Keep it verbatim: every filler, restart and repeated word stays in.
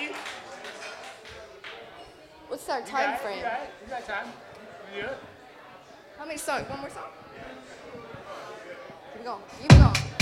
you. What's our You time got it, frame? You got it. You got time. You do it. How many songs? One more song? Keep it going. Keep it going.